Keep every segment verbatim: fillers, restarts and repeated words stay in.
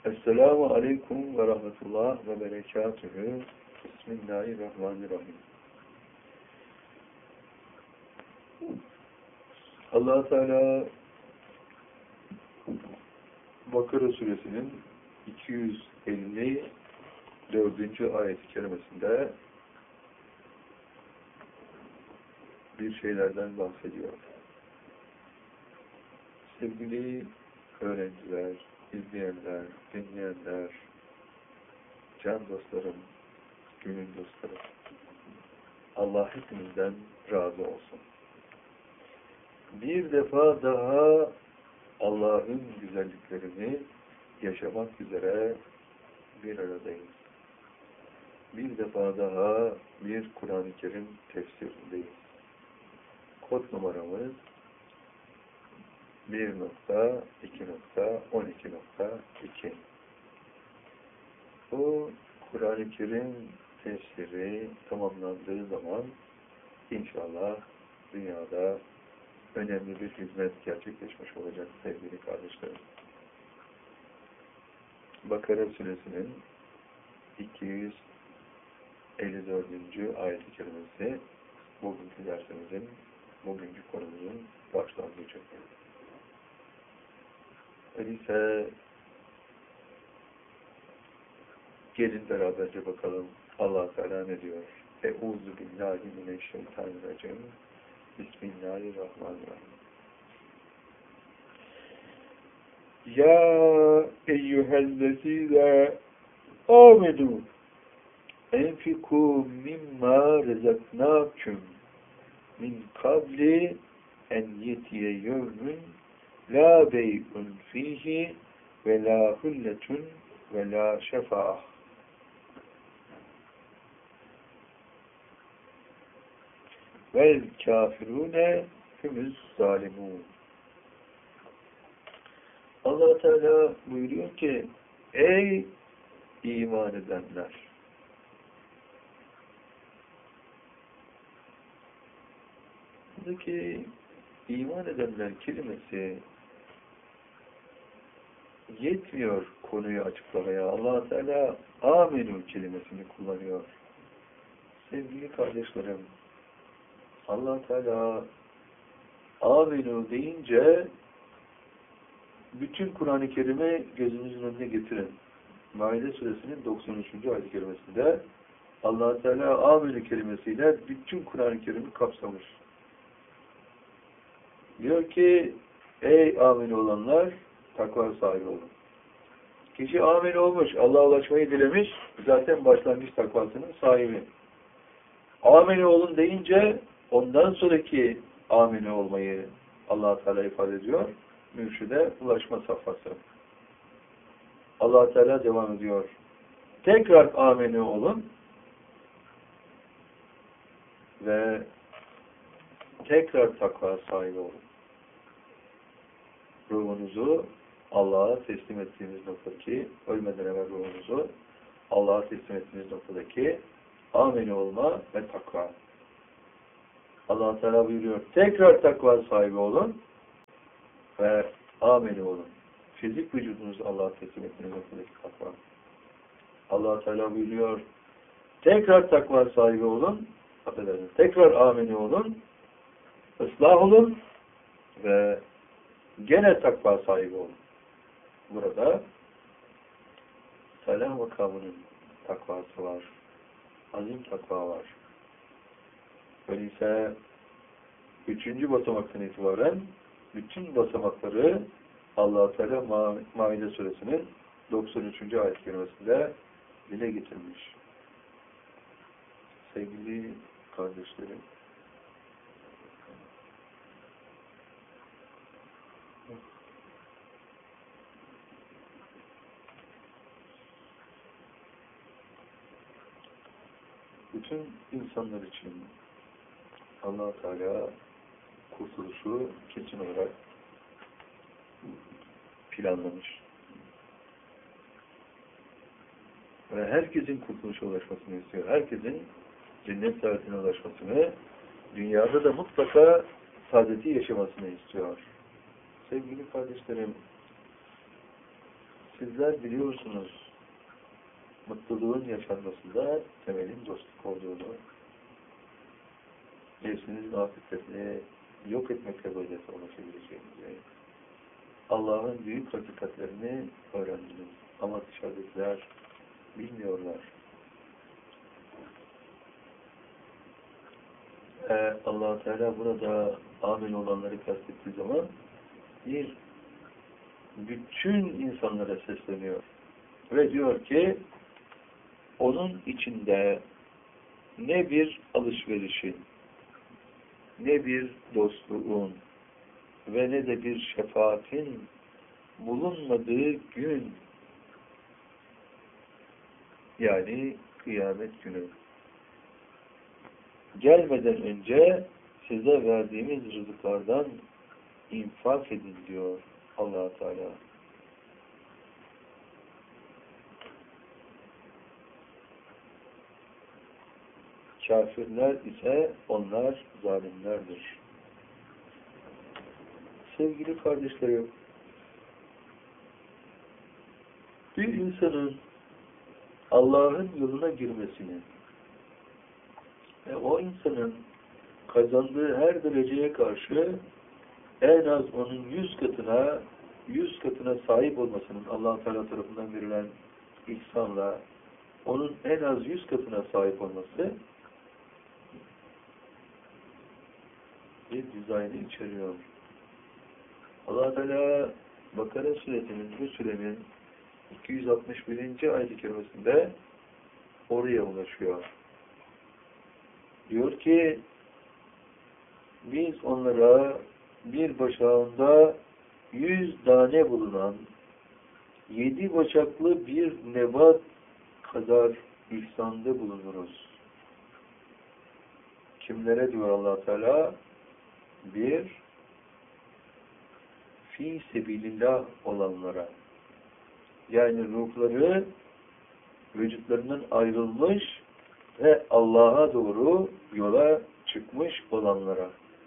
Esselamu Aleyküm ve Rahmetullah ve Berekatühü. Bismillahirrahmanirrahim. Allah Teala Bakara Suresinin iki yüz elli dördüncü ayet-i kerimesinde bir şeylerden bahsediyor. Sevgili öğrenciler, izleyenler, dinleyenler, can dostlarım, gönül dostlarım, Allah hepimizden razı olsun. Bir defa daha Allah'ın güzelliklerini yaşamak üzere bir aradayız. Bir defa daha bir Kur'an-ı Kerim tefsirindeyiz. Kod numaramız bir nokta iki nokta on iki nokta iki. Bu Kur'an-ı Kerim tefsiri tamamlandığı zaman inşallah dünyada önemli bir hizmet gerçekleşmiş olacak sevgili kardeşlerim. Bakara Suresinin iki yüz elli dördüncü ayet-i kerimesi bugünkü dersimizin, bugünkü konumuzun başlangıcı. Öyleyse gelin beraberce bakalım Allah Teala ne diyor? Euzu billahi mineşşeytanirracim. Bismillahirrahmanirrahim. Ya eyyühellezîne âmenû enfikû mimmâ rezaknâküm min kabli en yetiye yevmün la bey'un fihi ve la hulletun ve la şefa'ah. Vel kafirûne hümüz zâlimûn. Allah Teala buyuruyor ki, ey iman edenler! Buradaki iman edenler kelimesi yetmiyor konuyu açıklamaya. Allah Teala amenü kelimesini kullanıyor. Sevgili kardeşlerim, Allah Teala amenü deyince bütün Kur'an-ı Kerim'i gözünüzün önüne getirin. Maide Suresinin doksan üçüncü ayet-i kerimesinde Allah Teala amenü kelimesiyle bütün Kur'an-ı Kerim'i kapsamış. Diyor ki, ey amenü olanlar, takva sahibi olun. Kişi amenü olmuş, Allah'a ulaşmayı dilemiş, zaten başlangıç takvasının sahibi. Amenü olun deyince, ondan sonraki amenü olmayı Allah Teala ifade ediyor. Mürşide ulaşma safhası. Allah Teala devam ediyor. Tekrar amenü olun ve tekrar takva sahibi olun. Ruhunuzu Allah'a teslim ettiğiniz noktadaki, ölmeden evvel ruhunuzu Allah'a teslim ettiğiniz noktadaki amenü olma ve takva. Allah Teala buyuruyor. Tekrar takva sahibi olun ve amenü olun. Fizik vücudunuzu Allah'a teslim ettiğiniz noktadaki takva. Allah Teala buyuruyor. Tekrar takva sahibi olun. Affedersiniz. Tekrar amenü olun. Islah olun ve gene takva sahibi olun. Burada Teala makamının takvası var. Azim takva var. Öyleyse üçüncü basamaktan itibaren bütün basamakları Allah-u Teala Ma Maide Suresinin doksan üçüncü ayet-i kerimesinde dile getirmiş. Sevgili kardeşlerim, bütün insanlar için Allah Teala kurtuluşu kesin olarak planlamış. Ve herkesin kurtuluşa ulaşmasını istiyor. Herkesin cennet saadetine ulaşmasını, dünyada da mutlaka saadeti yaşamasını istiyor. Sevgili kardeşlerim, sizler biliyorsunuz mutluluğun yaşanmasında temelin dostluk olduğunu, nefsinizin afetlerini yok etmekle vaziyette ulaşabileceğinizi, Allah'ın büyük hakikatlerini öğrendiniz. Ama dışarıdakiler bilmiyorlar. Ee, Allah-u Teala burada amel olanları kastettiği zaman bir bütün insanlara sesleniyor. Ve diyor ki onun içinde ne bir alışverişin, ne bir dostluğun ve ne de bir şefaatin bulunmadığı gün, yani kıyamet günü gelmeden önce size verdiğimiz rızıklardan infak edin diyor Allah-u Teala. Kafirler ise onlar zalimlerdir. Sevgili kardeşlerim, bir insanın Allah'ın yoluna girmesini ve o insanın kazandığı her dereceye karşı en az onun yüz katına yüz katına sahip olmasının Allah-u Teala tarafından verilen ihsanla onun en az yüz katına sahip olması bir dizaynı içeriyor. Allah-u Teala Bakara suresinin bu surenin iki yüz altmış birinci ayet-i kerimesinde oraya ulaşıyor. Diyor ki biz onlara bir başağında yüz tane bulunan yedi bacaklı bir nebat kadar ihsanda bulunuruz. Kimlere diyor Allah Teala? Bir, fi sebilillah olanlara. Yani ruhları vücutlarından ayrılmış ve Allah'a doğru yola çıkmış olanlara.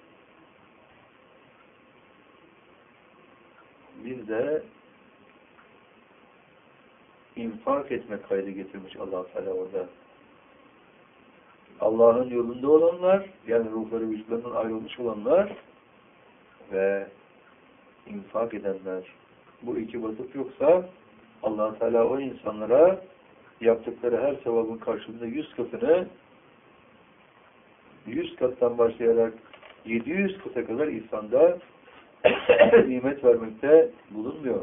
Bir de infak etme kaydı getirmiş Allah Teala orada. Allah'ın yolunda olanlar, yani ruhları vücutlarından ayrılmış olanlar ve infak edenler. Bu iki vasıf yoksa Allah Teala o insanlara yaptıkları her sevabın karşılığında yüz katını yüz kattan başlayarak yedi yüz kata kadar insanda nimet vermekte bulunmuyor.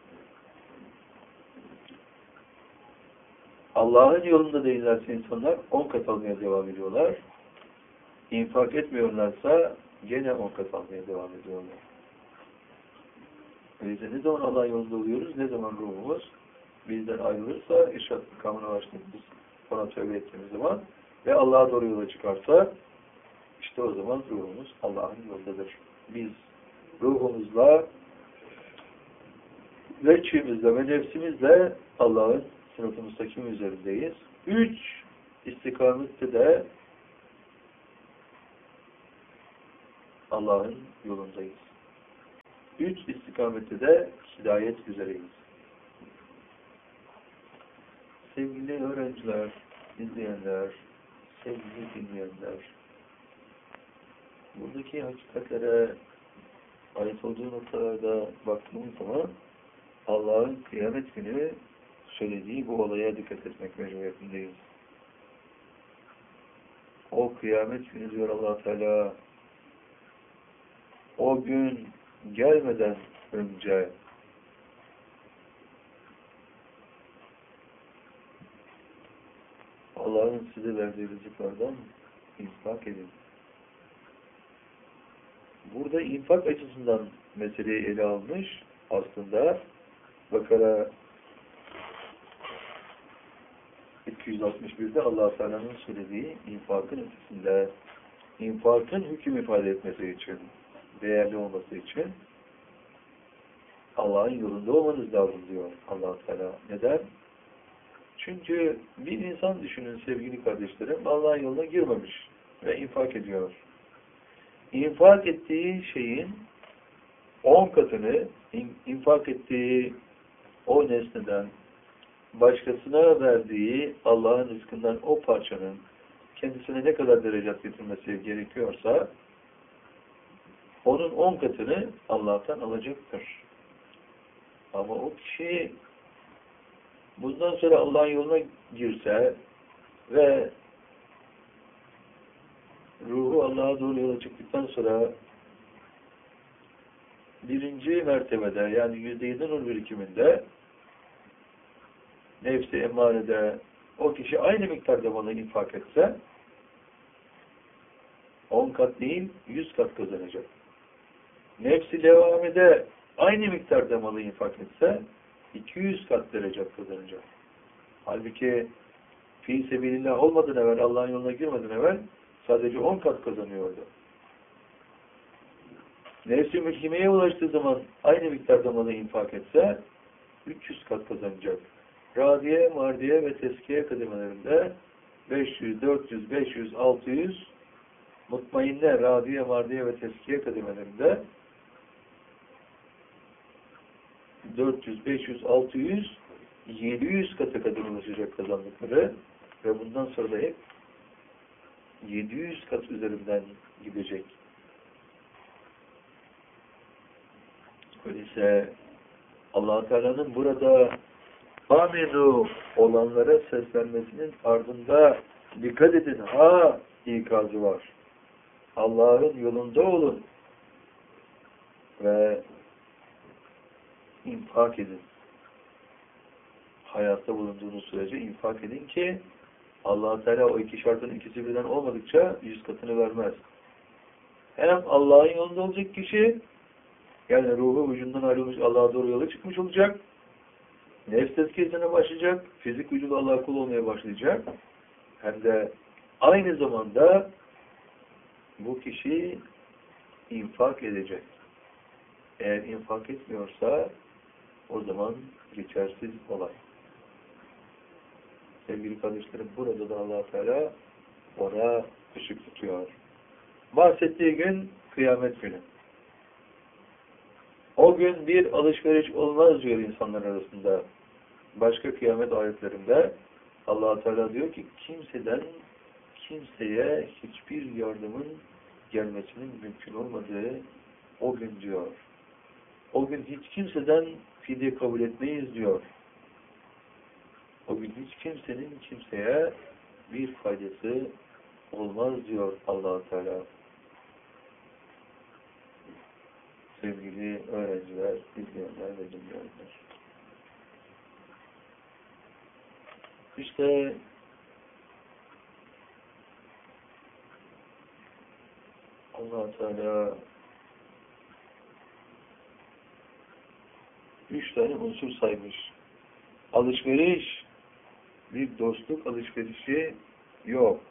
Allah'ın yolunda değillerse insanlar on kat almaya devam ediyorlar. İnfak etmiyorlarsa gene on kat almaya devam ediyorlar. Öyleyse ne zaman Allah yolunda oluyoruz, ne zaman ruhumuz bizden ayrılırsa, irşad makamına başladığımız, ona tövbe ettiğimiz zaman ve Allah'a doğru yola çıkarsa, işte o zaman ruhumuz Allah'ın yolundadır. Biz ruhumuzla, veçhimizle ve nefsimizle Allah'ın sırat-ı müstakim üzerindeyiz. Üç istikamette de Allah'ın yolundayız. Üç istikamette de hidayet üzereyiz. Sevgili öğrenciler, izleyenler, sevgili dinleyenler, buradaki hakikatlere ait olduğu noktalarda baktığımız zaman Allah'ın kıyamet günü söylediği bu olaya dikkat etmek mecburiyetindeyiz. O kıyamet günü diyor Allah Teala, o gün gelmeden önce Allah'ın size verdiği rızıklardan infak edin. Burada infak açısından meseleyi ele almış. Aslında Bakara iki yüz altmış birde Allah Teala'nın söylediği infakın ötesinde, infakın hüküm ifade etmesi için, değerli olması için Allah'ın yolunda olmanız lazım diyor Allah Teala. Neden? Çünkü bir insan düşünün sevgili kardeşlerim, Allah'ın yoluna girmemiş ve infak ediyor. İnfak ettiği şeyin on katını, infak ettiği o nesneden başkasına verdiği Allah'ın rızkından o parçanın kendisine ne kadar derecat getirmesi gerekiyorsa onun on katını Allah'tan alacaktır. Ama o kişi bundan sonra Allah'ın yoluna girse ve ruhu Allah'a doğru yola çıktıktan sonra birinci mertebede yani yüzde yedi nur birikiminde nefsi emarede o kişi aynı miktarda malı infak etse on kat değil yüz kat kazanacak. Nefsi levamede aynı miktarda malı infak etse iki yüz kat derece kazanacak. Halbuki fi sebilillah olmadan evvel, Allah'ın yoluna girmeden evvel sadece on kat kazanıyordu. Nefsi mülkimeye ulaştığı zaman aynı miktarda malı infak etse üç yüz kat kazanacak. Radiye, mardiye ve teskiye kademelerinde beş yüz, dört yüz, beş yüz, altı yüz mutmainne, radiye, mardiye ve teskiye kademelerinde dört yüz, beş yüz, altı yüz, yedi yüz kata kadar ulaşacak kazandıkları ve bundan sonra da hep yedi yüz kat üzerinden gidecek. Öyleyse Allah-u Teala'nın burada aminu olanlara seslenmesinin ardında dikkat edin, ha ikazı var. Allah'ın yolunda olun ve infak edin. Hayatta bulunduğunuz sürece infak edin ki Allah-u Teala o iki şartın ikisi birden olmadıkça yüz katını vermez. Hem Allah'ın yolunda olacak kişi, yani ruhu ucundan ayrılmış, Allah'a doğru yola çıkmış olacak, nefs tezkiyesine başlayacak, fizik vücudu Allah'a kul olmaya başlayacak, hem de aynı zamanda bu kişi infak edecek. Eğer infak etmiyorsa o zaman geçersiz olay. Sevgili kardeşlerim, burada da Allah-u Teala ona ışık tutuyor. Bahsettiği gün kıyamet günü. O gün bir alışveriş olmaz diyor insanlar arasında. Başka kıyamet ayetlerinde Allah-u Teala diyor ki kimseden kimseye hiçbir yardımın gelmesinin mümkün olmadığı o gün diyor. O gün hiç kimseden fidye kabul etmeyiz diyor. O gün hiç kimsenin kimseye bir faydası olmaz diyor Allah-u Teala. Sevgili öğrenciler, izleyenler ve dinleyenler. İşte Allah-u Teala üç tane unsur saymış. Alışveriş, bir dostluk alışverişi yok.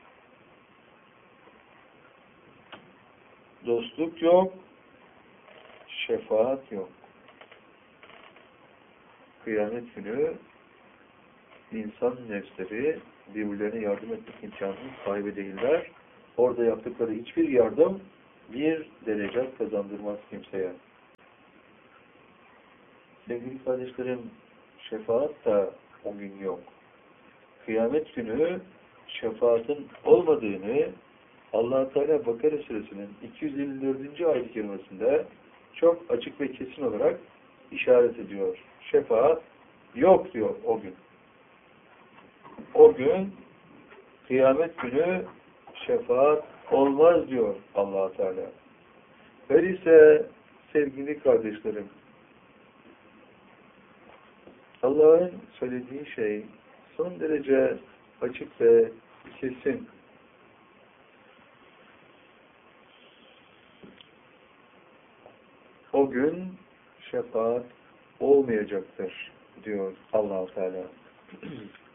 Dostluk yok, şefaat yok. Kıyamet günü insan nefsleri birbirlerine yardım etmek imkanının sahibi değiller. Orada yaptıkları hiçbir yardım bir derece kazandırmaz kimseye. Sevgili kardeşlerim, şefaat da o gün yok. Kıyamet günü şefaatin olmadığını Allah-u Teala Bakara Suresinin iki yüz elli dördüncü ayet-i kerimesinde çok açık ve kesin olarak işaret ediyor. Şefaat yok diyor o gün. O gün kıyamet günü şefaat olmaz diyor Allah-u Teala. Öyleyse sevgili kardeşlerim, Allah'ın söylediği şey son derece açık ve kesin. O gün şefaat olmayacaktır diyor Allah-u Teala.